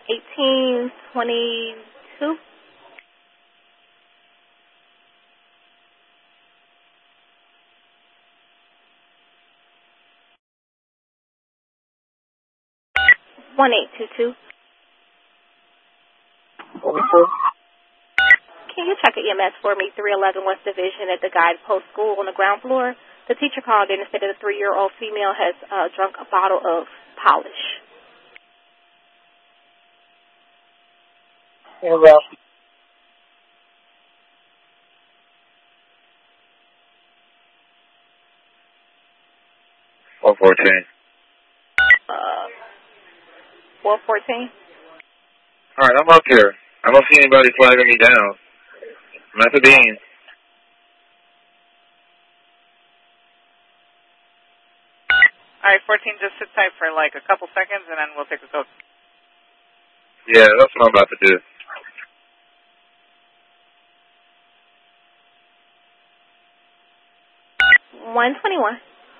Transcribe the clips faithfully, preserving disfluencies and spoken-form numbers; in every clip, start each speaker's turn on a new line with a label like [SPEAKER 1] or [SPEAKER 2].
[SPEAKER 1] eighteen twenty-two. one eight two two. Can you check an E M S for me, three eleven West Division at the Guidepost School on the ground floor? The teacher called in and said that a three-year-old female has uh, drunk a bottle of polish.
[SPEAKER 2] Yeah, well.
[SPEAKER 3] one fourteen.
[SPEAKER 1] Uh, four fourteen?
[SPEAKER 3] All right, I'm up here. I don't see anybody flagging me down. I'm at the bean.
[SPEAKER 4] All right, fourteen, just sit tight for like a couple seconds, and then we'll take a code.
[SPEAKER 3] Yeah, that's what I'm about to do.
[SPEAKER 1] one twenty-one.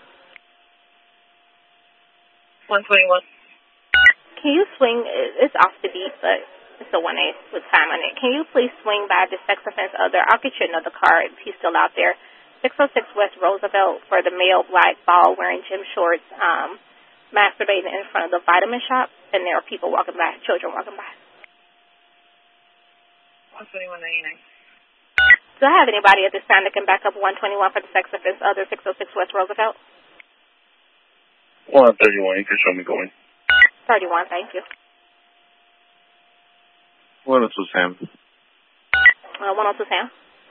[SPEAKER 2] one twenty-one.
[SPEAKER 1] Can you swing, it's off the beat, but it's a one eight with time on it. Can you please swing by the sex offense other? I'll get you another card if he's still out there. six oh six West Roosevelt for the male black ball wearing gym shorts, um, masturbating in front of the vitamin shop, and there are people walking by, children walking by.
[SPEAKER 2] one twenty-one ninety-nine.
[SPEAKER 1] Do I have anybody at this time that can back up one twenty-one for the sex offense other six oh six West Roosevelt?
[SPEAKER 3] one thirty-one, you can show me going.
[SPEAKER 1] thirty-one, thank you.
[SPEAKER 3] one oh two, Sam.
[SPEAKER 1] Uh, one oh two, Sam.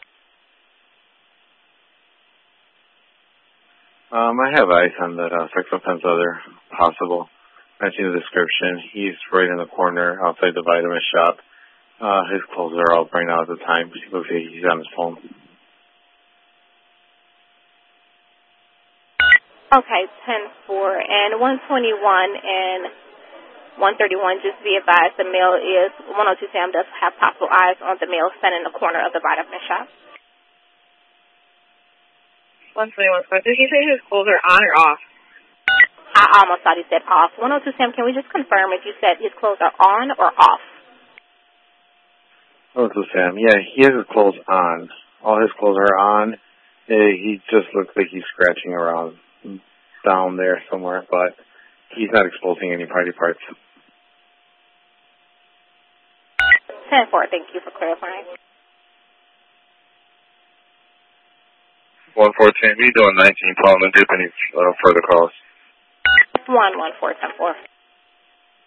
[SPEAKER 5] Um, I have ice on that uh, sex offense other possible. Matching the description, he's right in the corner outside the vitamin shop. Uh, his clothes are all right now at the time. He looks like he's on his phone.
[SPEAKER 1] Okay, ten four and one twenty-one and one thirty-one. Just be advised, the male is one oh two. Sam does have possible eyes on the male standing in the corner of the vitamin shop.
[SPEAKER 2] one twenty-one. Did he say his clothes are on or off?
[SPEAKER 1] I almost thought he said off. one oh two, Sam, can we just confirm if you said his clothes are on or off?
[SPEAKER 5] Oh, so Sam, yeah, he has his clothes on. All his clothes are on. Uh, he just looks like he's scratching around down there somewhere, but he's not exposing any party parts.
[SPEAKER 1] ten four, thank you for clarifying.
[SPEAKER 3] one fourteen, we doing nineteen, calling and dip any uh, further calls.
[SPEAKER 1] one one four, ten four.